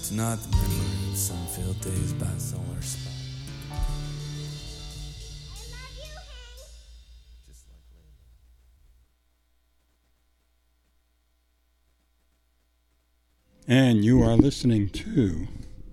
It's not the memory of some field days by a solar spot. Just like And you are listening to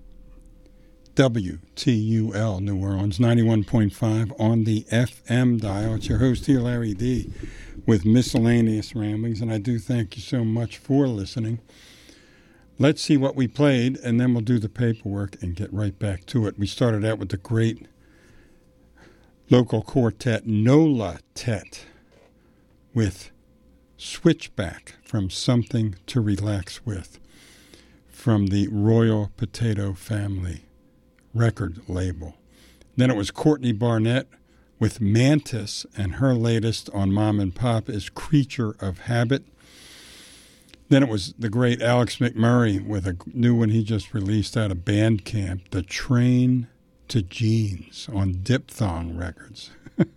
WTUL New Orleans 91.5 on the FM dial. It's your host here, Larry D., with Miscellaneous Ramblings, and I do thank you so much for listening. Let's see what we played, and then we'll do the paperwork and get right back to it. We started out with the great local quartet Nola Tet with Switchback from Something to Relax With from the Royal Potato Family record label. Then it was Courtney Barnett with Mantis, and her latest on Mom and Pop is Creature of Habit. Then it was the great Alex McMurray with a new one he just released out of Bandcamp, The Train to Jeans on Diphthong Records.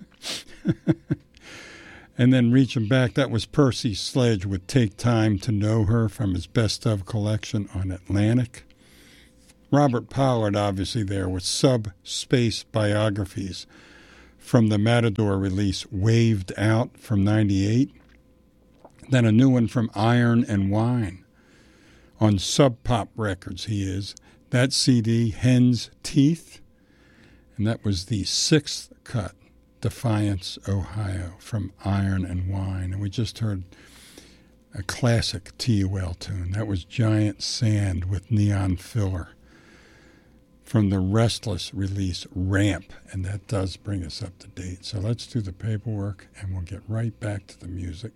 And then reaching back, that was Percy Sledge with Take Time to Know Her from his Best Of collection on Atlantic. Robert Pollard, obviously, there with Subspace Biographies from the Matador release Waved Out from 98. Then a new one from Iron and Wine on Sub Pop Records, he is. That CD, Hen's Teeth, and that was the sixth cut, Defiance, Ohio, from Iron and Wine. And we just heard a classic TUL tune. That was Giant Sand with Neon Filler from the Restless release Ramp, and that does bring us up to date. So let's do the paperwork, and we'll get right back to the music.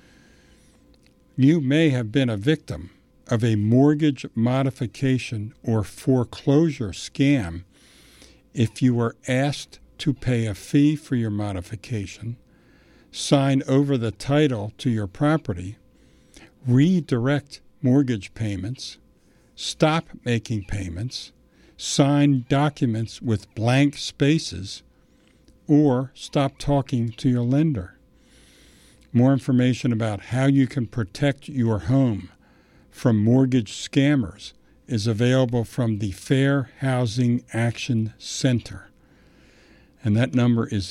You may have been a victim of a mortgage modification or foreclosure scam if you were asked to pay a fee for your modification, sign over the title to your property, redirect mortgage payments, stop making payments, sign documents with blank spaces, or stop talking to your lender. More information about how you can protect your home from mortgage scammers is available from the Fair Housing Action Center. And that number is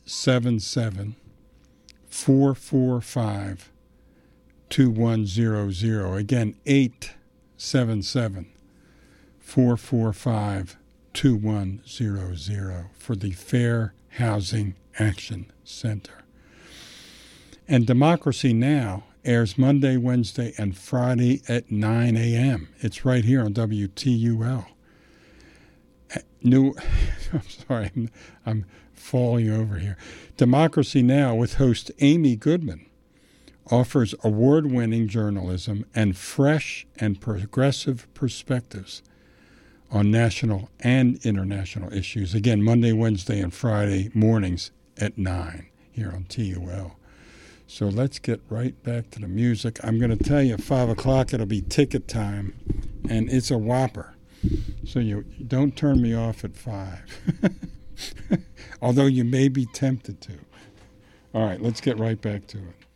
877-445-2100. Again, 877-445-2100 for the Fair Housing Action Center. And Democracy Now! Airs Monday, Wednesday, and Friday at 9 a.m. It's right here on WTUL. I'm sorry, I'm falling over here. Democracy Now! With host Amy Goodman offers award-winning journalism and fresh and progressive perspectives on national and international issues. Again, Monday, Wednesday, and Friday mornings at 9 here on TUL. So let's get right back to the music. I'm going to tell you, 5 o'clock, it'll be ticket time, and it's a whopper. So you don't turn me off at 5, although you may be tempted to. All right, let's get right back to it.